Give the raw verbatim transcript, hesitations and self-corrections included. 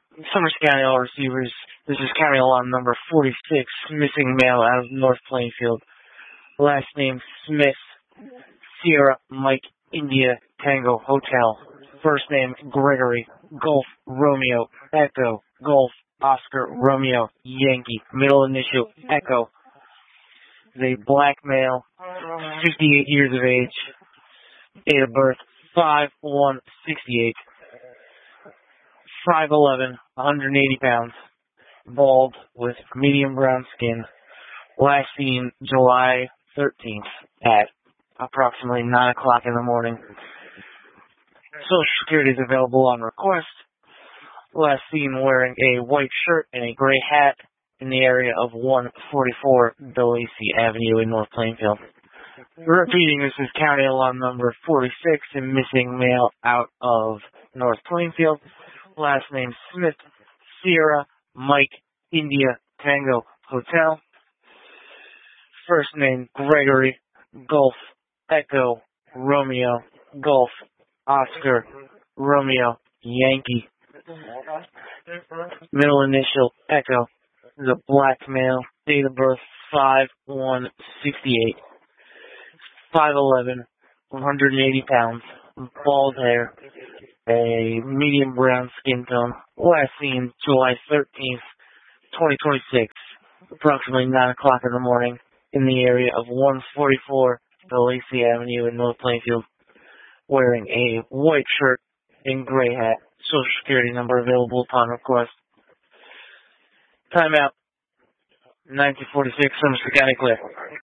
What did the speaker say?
Somerset County All Receivers. This is county alarm number forty-six, missing male out of North Plainfield. Last name Smith, Sierra Mike India Tango Hotel. First name Gregory, Golf Romeo Echo, Golf Oscar Romeo Yankee. Middle initial Echo. Is a black male, fifty-eight years of age. Date of birth five one sixty-eight. five eleven, one hundred eighty pounds. Bald with medium brown skin. Last seen July thirteenth at approximately nine o'clock in the morning. Social Security is available on request. Last seen wearing a white shirt and a gray hat in the area of one forty-four DeLacy Avenue in North Plainfield. Repeating, this is county alarm number forty-six and missing male out of North Plainfield. Last name Smith, Sierra Mike India Tango Hotel. First name Gregory, Golf Echo Romeo Golf Oscar Romeo Yankee. Middle initial Echo. Is a black male. Date of birth five one sixty-eight. five eleven, one hundred eighty pounds. Bald hair. A medium brown skin tone. Last seen July thirteenth, twenty twenty-six. Approximately nine o'clock in the morning in the area of one forty-four DeLacy Avenue in North Plainfield. Wearing a white shirt and gray hat. Social Security number available upon request. Timeout. nineteen forty-six, Somerset County clear.